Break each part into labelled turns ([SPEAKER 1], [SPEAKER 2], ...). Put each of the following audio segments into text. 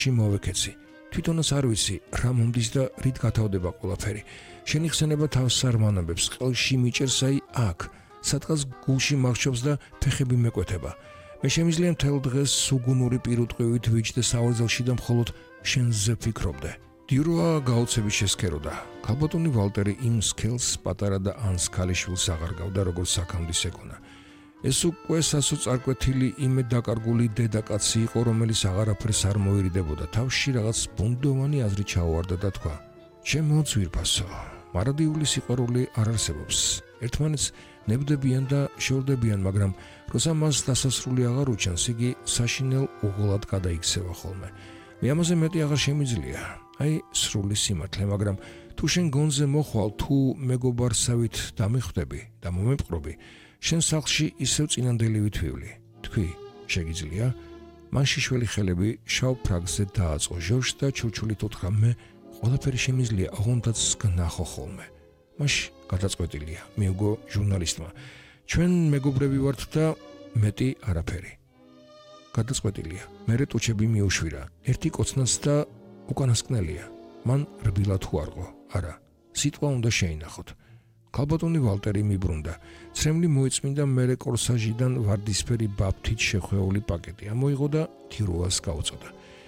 [SPEAKER 1] მოვეკეცი. თვითონაც არ ვიცი, რა მომდის და რით გათავდება ყველაფერი. შენი ხსენება თავს სარმანობებს, ყელში მიჭერს აი აქ, სადღაც გულში მახჩობს და ფეხები მეკვეთება. მე შემიძლია მთელ დღეს სუგუნური პირუტყვივით ვიჯდე საوارძელში და მხოლოდ შენზე ვფიქრობდე. დიურვა გაოცებით შესქეროდა. ქალბატონი ვალტერი იმ სქელს პატარა და ანს ქალიშვილს აღარგავდა როგორც საქამდის ეგონა. ეს უკვე სასოწარკვეთილი იმედ დაკარგული დედაკაცი იყო, რომელიც აღარაფერს არ მოერიდებოდა. თავში რაღაც ბუნდოვანი აზრი ჩაუვარდა და თქვა: ჩემო ძვირფასო, მარადიული სიყვარული არ არსებობს. ერთმანეთს ნებდებიან და შეურდებიან, მაგრამ როცა მას დასასრული აღარ უჩანს, იგი საშინელ უღოლად გადაიქცევა ხოლმე. მე ამაზე მეტი აღარ შემიძლია. აი სრული სიმართლე, მაგრამ თუ შენ გონზე მოხვალ, თუ მეგობარსავით დამიხვდები და მომემყრობი, შენ სახლში ისევ წინანდელი ვითვივლი. თქვი, შეგიძლია? მან შიშველი ხელები შავ ფრაგზე დააწყო ჟორჟს და ჩურჩულით უთხრა: მე ყველაფერი შემიძლია, ოღონდაც გნახო ხოლმე. მაშ გადაწყვეტილია, მიუგო ჟურნალისტმა. ჩვენ მეგობრები ვართ და მეტი არაფერი. გადაწყვეტილია. მერე ტუჩები მიუშვირა. ერთი კოცნაც და უკანასკნელია. მან რბილად უარყო. არა, სიტყვა უნდა შეინახოთ. ქალბატონი ვალტერი მიბრუნდა. ცრემლი მოიწმინდა მერე კორსაჟიდან ვარდისფერი ბაფთით შეხვეული პაკეტი. ამოიღო და თირუას გაუწოდა.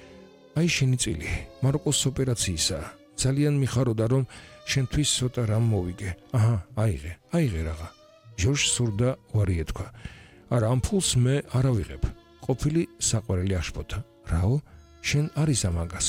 [SPEAKER 1] აი შენი წილი, მაროკოს ოპერაციისა. ძალიან მიხაროდა, რომ შენთვის ცოტა რამ მოვიგე. აჰა, აიღე რაღა. ჟორჟს სურდა უარი ეთქვა. არა, ამ ფულს მე არ ავიღებ. ყოფილი საყვარელი აშფოთა. რაო? შენ არის ამაგას.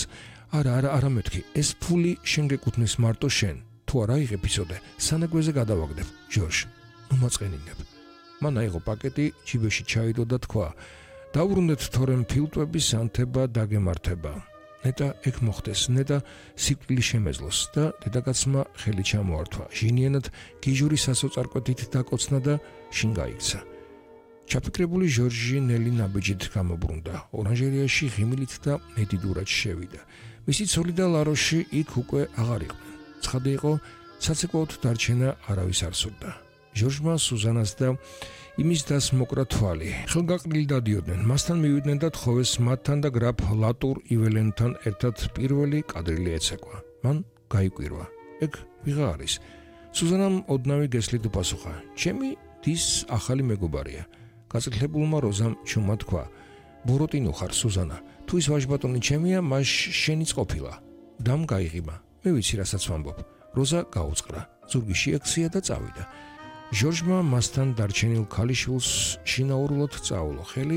[SPEAKER 1] არა მეთქი, ეს ფული შენ გეკუთვნის მარტო შენ. თუ არ აიღებ იცოდე, სანაგვეზე გადავაგდებ. ჟორჟ, ნუ მაწყენინებ. მან აიღო პაკეტი, ჯიბეში ჩაიდო და თქვა: დაუბრუნდეთ თორემ ფილტვების ანთება დაგემართება. ნეტა ეგ მოხდეს, ნეტა სიკვდილი შემეძლოს და დედაკაცმა ხელი ჩამოართვა. ჟინიანად გიჟური სასოწარკვეთით დაკოცნა და შინ გაიქცა. ჩაფიქრებული ჟორჟი ნელი ნაბიჯით გამობრუნდა. ორანჟერიაში ღიმილით და მედიდურად შევიდა. მისი ცოლი და ლაროში იქ უკვე აღარ იყვნენ. ცხადე იყო, საცეკვაოდ დარჩენა არავის არ სურდა. ჟორჟმა სუზანას და იმის დას მოკრა თვალი. ხელგაყრილი დადიოდნენ. მასთან მივიდნენ და თხოვეს მათთან და გრაფ ლატურ იველენთან ერთად პირველი კადრილი ეცეკვა. მან გაიკვირვა. ეგ ვიღა არის? სუზანამ ოდნავი გესლით უპასუხა: ჩემი დის ახალი მეგობარია. გაწითლებულმა როზამ ჩუმად თქვა: ბოროტინო ხარ სუზანა. თუ ის ვაჟბატონი ჩემია, მას შენიც ყოფილა. დამ გაიღიმა. მე ვიცი რასაც ვამბობ. როზა გაუწყრა. ზურგი შეაქცია და წავიდა. ჟორჟმა მასთან დარჩენილ ქალიშვილს შინაურულად წაულო ხელი,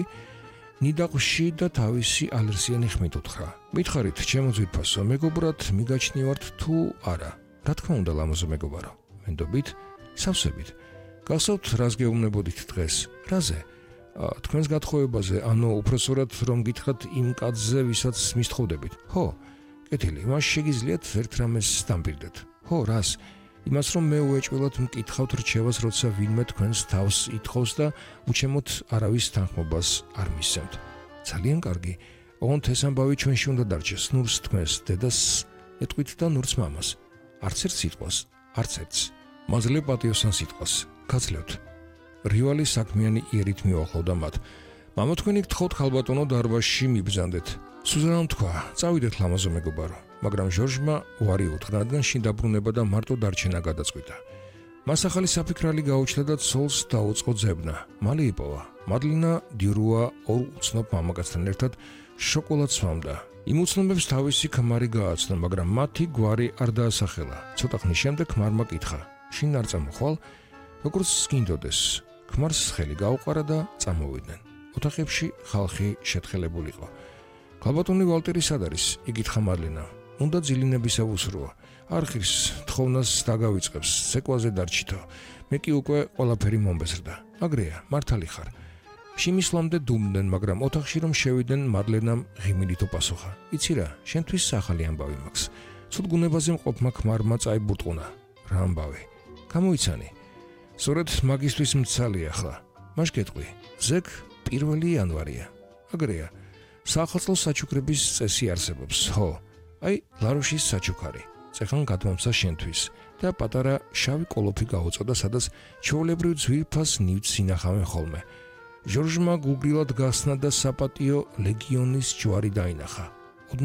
[SPEAKER 1] ნიდაყში და თავისი ალერსიანი ხმით უთხრა: მითხარით, ჩემო ძვირფასო, მეგობრად მიგაჩნივართ თუ არა? რა თქმა უნდა, ლამაზო მეგობარო. მენდობით, სავსებით. გახსოვთ, რას გეუბნებოდით დღეს? რაზე? თქვენს გათხოვებაზე, ანუ უпроსორად რომ გითხრათ იმ კაცზე, ვისაც მისთხოვდებით. ხო, კეთილი, მას შეგიძლიათ ერთ რამეს დამპირდეთ. ხო, რას? იმას, რომ მე უეჭველად მკითხავთ რჩევას, როცა ვინმე თქვენს თავს ითხოვს და უჩემოთ არავის თანხმობას არ მისცემთ. ძალიან კარგი. ოღონდ ეს ამბავი ჩვენში უნდა დარჩეს. ნურს თქვენს დედას ეტყვით და ნურს მამას. არც ერთ სიტყვას, არც ერთს. მაძლევ პატიოსან სიტყვას. გაცლევთ. რივალი საქმიანი იერით მიუახლოვდა მათ. მამა თქვენი გთხოვთ ქალბატონო დარბაზში მიბრძანდეთ. სუზანამ თქვა: წავიდეთ ლამაზო მეგობარო. მაგრამ ჟორჟმა უარი უთხრა, რადგან შინ დაბრუნება და მარტო დარჩენა გადაწყვიტა. მას ახალი საფიქრალი გაუჩნდა და ცოლს დაუწყო ძებნა. მალე იპოვა. მადლინა დიურუა ორ უცნობ მამაკაცთან ერთად შოკოლადს სვამდა. იმ უცნობებს თავისი ქმარი გააცნო, მაგრამ მათი გვარი არ დაასახელა. ცოტა ხნის შემდეგ ქმარმა კითხა: შინ არ წამოხვალ? როგორც გინდოდეს. ქმარს ხელი გაუყარა და წამოვიდნენ. ოთახებში ხალხი შეთხელებულიყო. ქალბატონი ვალტერი სად არის? იკითხა მადლინა. უნდა ძილინებისა უსროა. არხის თხოვნას დაგავიწყებს, ცეკვაზე დარჩითო. მე კი უკვე ყველაფერი მომბეზრდა. აგრეა, მართალი ხარ. შიმისლამდე დუმდნენ, მაგრამ ოთახში რომ შევიდნენ, მადლენამ ღიმილით უპასუხა: იცი რა, შენთვის ახალი ამბავი მაქვს. ცუდ გუნებაზე მყოფმა ქმარმა წაიბურტყუნა. რა ამბავი? გამოიცანი. სწორედ მაგისთვის მცალია ახლა. მაშ გეტყვი, ზეგ 1 იანვარია. აგრეა. საახალწლო საჩუქრების წესი არსებობს, ხო? აი, ლაროშის საჩუქარი. წეხან გადმომცა შენთვის და პატარა შავი კოლოფი გაუწოდა, სადაც ჩვეულებრივ ძვირფას ნივთს ინახავენ ხოლმე. ჟორჟმა გუგრილად გახსნა და საპატიო ლეგიონის ჯვარი დაინახა.